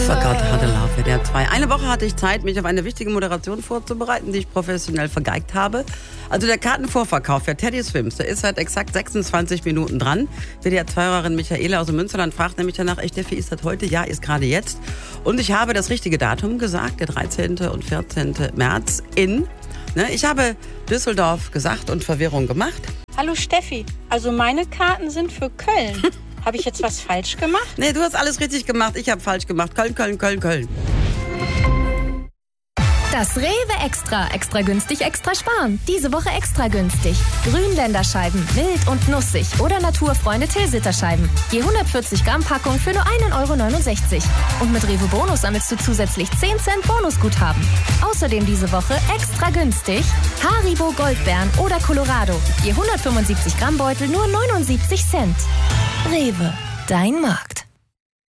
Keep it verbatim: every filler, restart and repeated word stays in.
Forgot How to Love, W D R zwei. Eine Woche hatte ich Zeit, mich auf eine wichtige Moderation vorzubereiten, die ich professionell vergeigt habe. Also der Kartenvorverkauf für Teddy Swims, der ist seit exakt sechsundzwanzig Minuten dran. W D R zwei-Hörerin Michaela aus dem Münsterland fragt nämlich danach, echt, Steffi, ist das heute? Ja, ist gerade jetzt. Und ich habe das richtige Datum gesagt, der dreizehnten und vierzehnten März in... Ne, ich habe Düsseldorf gesagt und Verwirrung gemacht. Hallo Steffi, also meine Karten sind für Köln. Habe ich jetzt was falsch gemacht? Nee, du hast alles richtig gemacht, ich habe falsch gemacht. Köln, Köln, Köln, Köln. Das Rewe Extra. Extra günstig, extra sparen. Diese Woche extra günstig. Grünländerscheiben, mild und nussig oder Naturfreunde Tilsiterscheiben. Je hundertvierzig Gramm Packung für nur ein Euro neunundsechzig. Und mit Rewe Bonus sammelst du zusätzlich zehn Cent Bonusguthaben. Außerdem diese Woche extra günstig Haribo Goldbeeren oder Colorado. Je hundertfünfundsiebzig Gramm Beutel nur neunundsiebzig Cent. Rewe, dein Markt.